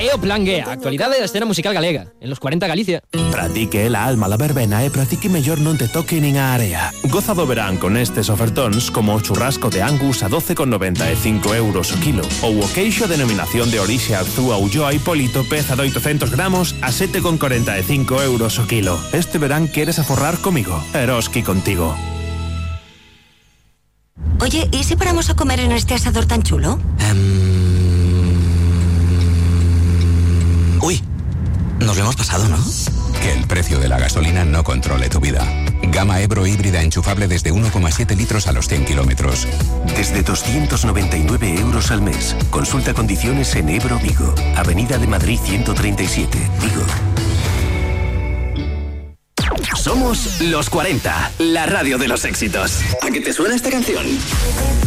E o Plan Guea, actualidade da escena musical galega. En los 40 Galicia. Pra ti que é la alma la verbena e pra ti que mellor non te toque nin a area. Goza do verán con estes ofertóns como o churrasco de Angus a 12,95 euros o kilo ou o queixo denominación de orixe Arzúa Ulloa Hipólito peza de 800 gramos a 7,45 euros o kilo. Este verán queres aforrar comigo. Eroski contigo. Oye, ¿y si paramos a comer en este asador tan chulo? Uy, nos lo hemos pasado, ¿no? Que el precio de la gasolina no controle tu vida. Gama Ebro híbrida enchufable desde 1,7 litros a los 100 kilómetros. Desde 299 euros al mes. Consulta condiciones en Ebro Vigo. Avenida de Madrid 137, Vigo. Somos Los 40, la radio de los éxitos. ¿A qué te suena esta canción?